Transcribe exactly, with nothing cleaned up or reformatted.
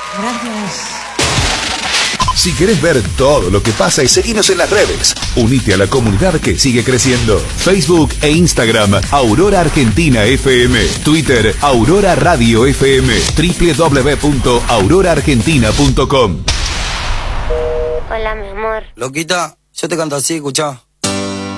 Gracias. Si querés ver todo lo que pasa y seguinos en las redes, unite a la comunidad que sigue creciendo. Facebook e Instagram, Aurora Argentina F M. Twitter, Aurora Radio F M. doble u doble u doble u punto aurora argentina punto com. Hola, mi amor. Loquita, yo te canto así, escuchá.